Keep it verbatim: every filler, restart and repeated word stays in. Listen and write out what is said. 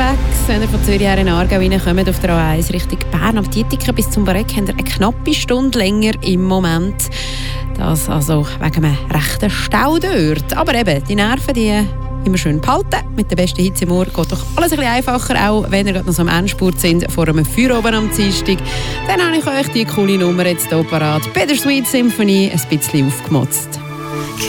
unterwegs. Wenn ihr von Zürich her in Aargau reinkommt, auf der A eins Richtung Bern, am Dietiken bis zum Bareck, habt ihr eine knappe Stunde länger im Moment. Das also wegen einem rechten Stau dort. Aber eben, die Nerven, die immer schön behalten. Mit der besten Hitze im Ohr geht doch alles ein bisschen einfacher, auch wenn ihr gerade noch so am Endspurt sind, vor einem Feuer oben am Dienstag. Dann habe ich euch die coole Nummer jetzt hier parat. Bittersweet Symphony, ein bisschen aufgemotzt.